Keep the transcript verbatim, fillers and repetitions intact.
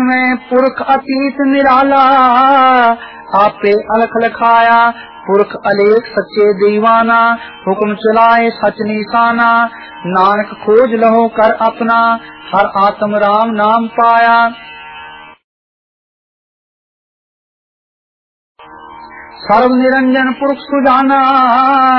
में पुरख अतीत निराला, आपे अलख लखाया पुरख अलेख सच्चे दीवाना। हुक्म चलाए सच निशाना, नानक खोज लहो कर अपना, हर आत्म राम नाम पाया। सर्व निरंजन पुरख सुजाना,